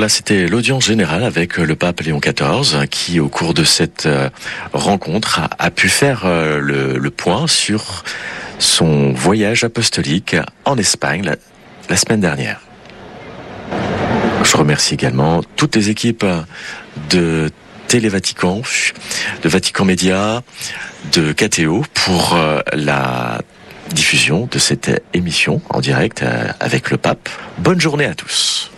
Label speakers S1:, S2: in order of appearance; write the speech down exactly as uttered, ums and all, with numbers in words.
S1: Voilà, c'était l'audience générale avec le pape Léon quatorze qui, au cours de cette rencontre, a, a pu faire le, le point sur son voyage apostolique en Espagne la, la semaine dernière. Je remercie également toutes les équipes de Télé Vatican, de Vatican Média, de K T O pour la diffusion de cette émission en direct avec le pape. Bonne journée à tous.